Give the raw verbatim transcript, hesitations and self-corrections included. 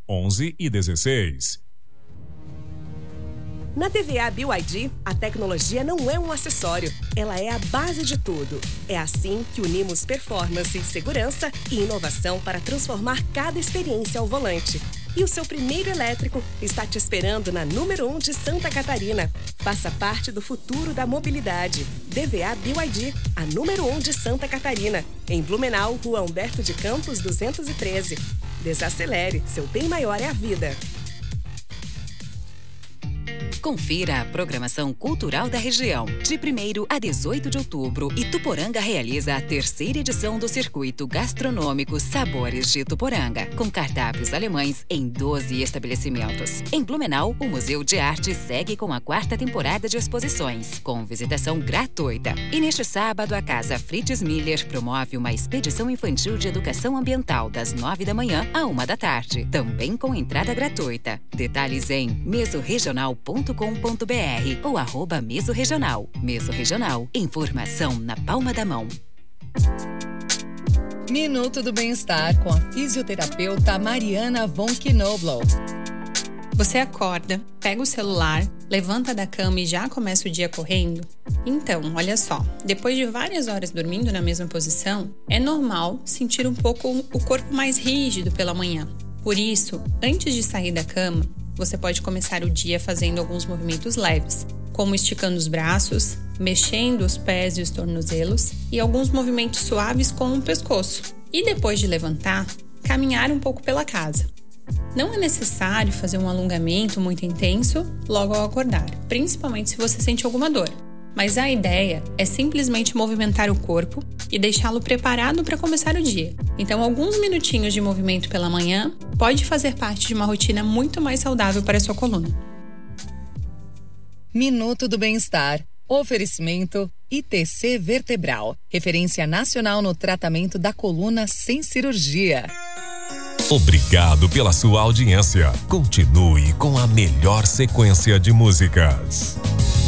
onze e dezesseis. Na T V A B Y D, a tecnologia não é um acessório, ela é a base de tudo. É assim que unimos performance, segurança e inovação para transformar cada experiência ao volante. E o seu primeiro elétrico está te esperando na número um de Santa Catarina. Faça parte do futuro da mobilidade. D V A B Y D, a número um de Santa Catarina. Em Blumenau, Rua Humberto de Campos, duzentos e treze. Desacelere, seu bem maior é a vida. Confira a programação cultural da região. De primeiro a dezoito de outubro, Ituporanga realiza a terceira edição do Circuito Gastronômico Sabores de Ituporanga, com cardápios alemães em doze estabelecimentos. Em Blumenau, o Museu de Arte segue com a quarta temporada de exposições, com visitação gratuita. E neste sábado, a Casa Fritz Miller promove uma expedição infantil de educação ambiental das nove da manhã à uma da tarde, também com entrada gratuita. Detalhes em mesoregional ponto com ponto br ou arroba mesoregional. Mesoregional, informação na palma da mão. Minuto do Bem-Estar com a fisioterapeuta Mariana von Knobloch. Você acorda, pega o celular, levanta da cama e já começa o dia correndo? Então, olha só, depois de várias horas dormindo na mesma posição, é normal sentir um pouco o corpo mais rígido pela manhã. Por isso, antes de sair da cama, você pode começar o dia fazendo alguns movimentos leves, como esticando os braços, mexendo os pés e os tornozelos e alguns movimentos suaves com o pescoço. E depois de levantar, caminhar um pouco pela casa. Não é necessário fazer um alongamento muito intenso logo ao acordar, principalmente se você sente alguma dor. Mas a ideia é simplesmente movimentar o corpo e deixá-lo preparado para começar o dia. Então, alguns minutinhos de movimento pela manhã pode fazer parte de uma rotina muito mais saudável para a sua coluna. Minuto do Bem-Estar. Oferecimento I T C Vertebral, referência nacional no tratamento da coluna sem cirurgia. Obrigado pela sua audiência. Continue com a melhor sequência de músicas.